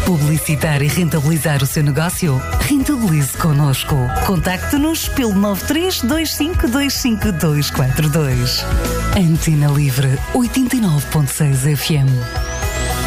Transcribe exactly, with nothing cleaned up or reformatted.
Publicitar e rentabilizar o seu negócio? Rentabilize connosco. Contacte-nos pelo nove três dois cinco dois cinco dois quatro dois. Antena Livre oitenta e nove ponto seis F M.